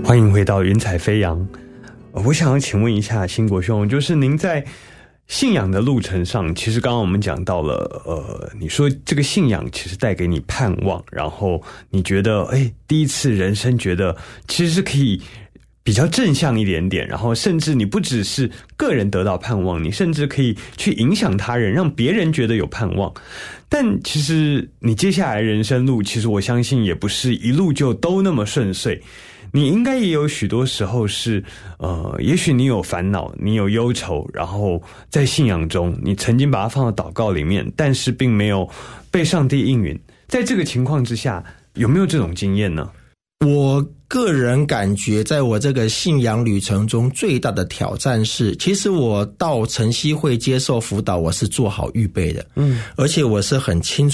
欢迎回到云彩飞扬。我想要请问一下兴国兄，就是您在信仰的路程上，其实刚刚我们讲到了，你说这个信仰其实带给你盼望，然后你觉得，第一次人生觉得其实是可以比较正向一点点，然后甚至你不只是个人得到盼望，你甚至可以去影响他人，让别人觉得有盼望。但其实你接下来人生路，其实我相信也不是一路就都那么顺遂。你应该也有许多时候是也许你有烦恼，你有忧愁，然后在信仰中你曾经把它放到祷告里面，但是并没有被上帝应允。在这个情况之下，有没有这种经验呢？ 我个人感觉在我这个信仰旅程中最大的挑战是，其实我到晨曦会接受辅导，我是做好预备的，而且我是很清楚